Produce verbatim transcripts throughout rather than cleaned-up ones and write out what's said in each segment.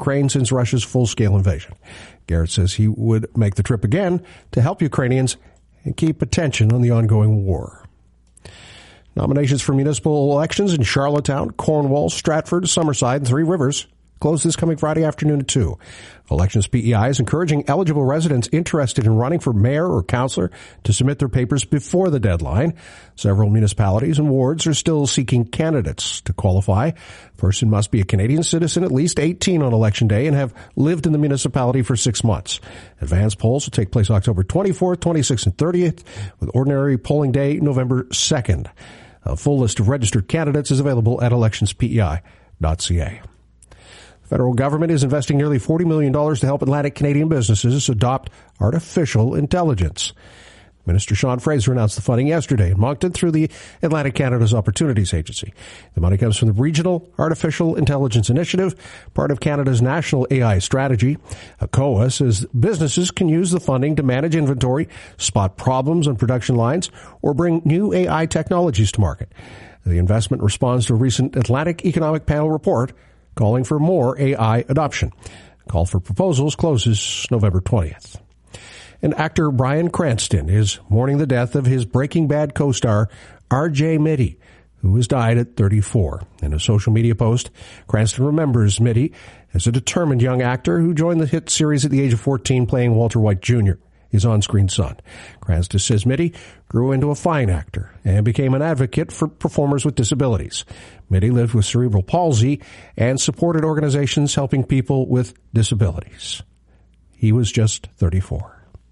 Ukraine since Russia's full-scale invasion. Garrett says he would make the trip again to help Ukrainians and keep attention on the ongoing war. Nominations for municipal elections in Charlottetown, Cornwall, Stratford, Summerside, and Three Rivers close this coming Friday afternoon at two. Elections P E I is encouraging eligible residents interested in running for mayor or councillor to submit their papers before the deadline. Several municipalities and wards are still seeking candidates. To qualify, a person must be a Canadian citizen, at least eighteen on election day, and have lived in the municipality for six months. Advanced polls will take place October twenty-fourth, twenty-sixth, and thirtieth, with ordinary polling day November second. A full list of registered candidates is available at elections p e i dot c a. The federal government is investing nearly forty million dollars to help Atlantic Canadian businesses adopt artificial intelligence. Minister Sean Fraser announced the funding yesterday in Moncton through the Atlantic Canada's Opportunities Agency. The money comes from the Regional Artificial Intelligence Initiative, part of Canada's national A I strategy. A C O A says businesses can use the funding to manage inventory, spot problems on production lines, or bring new A I technologies to market. The investment responds to a recent Atlantic Economic Panel report calling for more A I adoption. The call for proposals closes November twentieth. And actor Bryan Cranston is mourning the death of his Breaking Bad co-star R J Mitte, who has died at thirty-four. In a social media post, Cranston remembers Mitte as a determined young actor who joined the hit series at the age of fourteen, playing Walter White Junior, his on-screen son. Cranston says Mitte grew into a fine actor and became an advocate for performers with disabilities. Mitte lived with cerebral palsy and supported organizations helping people with disabilities. He was just thirty-four.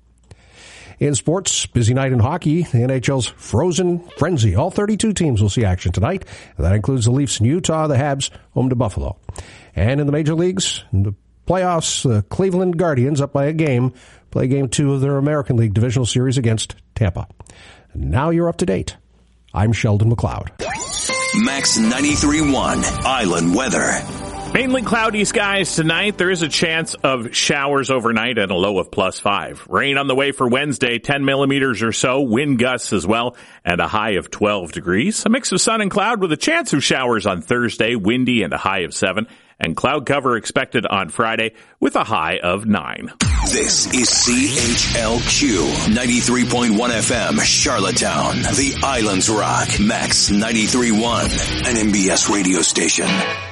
In sports, busy night in hockey, the N H L's Frozen Frenzy. All thirty-two teams will see action tonight. That includes the Leafs in Utah, the Habs home to Buffalo. And in the major leagues, in the playoffs, the Cleveland Guardians, up by a game, play game two of their American League divisional series against Tampa. And now you're up to date. I'm Sheldon McLeod. Max ninety-three point one Island Weather. Mainly cloudy skies tonight. There is a chance of showers overnight and a low of plus five. Rain on the way for Wednesday, ten millimeters or so. Wind gusts as well, and a high of twelve degrees. A mix of sun and cloud with a chance of showers on Thursday, windy and a high of seven. And cloud cover expected on Friday with a high of nine. This is C H L Q ninety-three point one F M, Charlottetown. The Islands Rock. Max ninety-three point one, an M B S radio station.